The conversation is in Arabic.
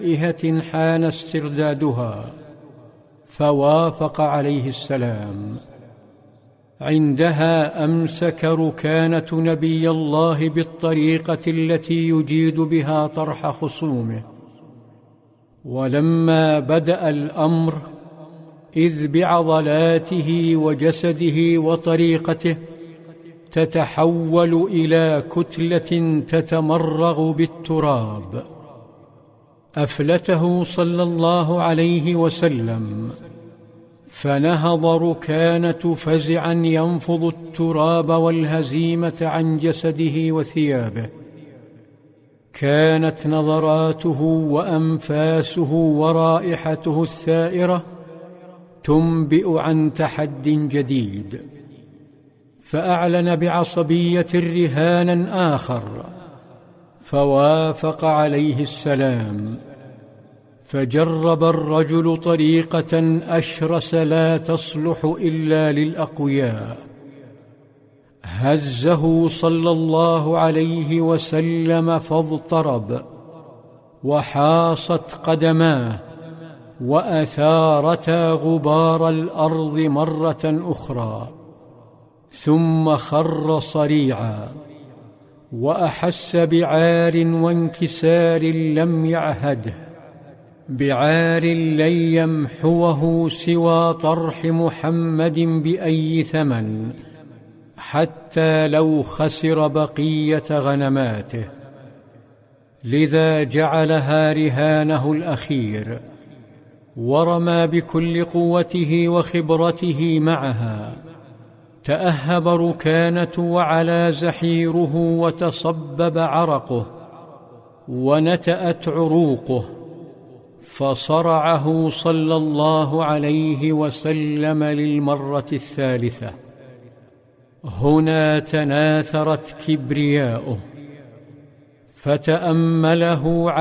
إهة حان استردادها، فوافق عليه السلام. عندها أمسك ركانة نبي الله بالطريقة التي يجيد بها طرح خصومه. ولما بدأ الأمر إذ بعضلاته وجسده وطريقته تتحول إلى كتلة تتمرغ بالتراب. أفلته صلى الله عليه وسلم، فنهض ركانة فزعا ينفض التراب والهزيمة عن جسده وثيابه. كانت نظراته وأنفاسه ورائحته الثائرة تنبئ عن تحد جديد. فأعلن بعصبية رهانا آخر، فوافق عليه السلام. فجرب الرجل طريقة أشرس لا تصلح إلا للأقوياء. هزه صلى الله عليه وسلم فاضطرب، وحاصت قدماه وأثارتا غبار الأرض مرة أخرى، ثم خر صريعا، وأحس بعار وانكسار لم يعهده، بعار لن يمحوه سوى طرح محمد بأي ثمن، حتى لو خسر بقية غنماته. لذا جعلها رهانه الأخير، ورمى بكل قوته وخبرته معها. تأهب ركانة وعلى زحيره وتصبب عرقه ونتأت عروقه، فصرعه صلى الله عليه وسلم للمرة الثالثة. هنا تناثرت كبرياؤه، فتأمله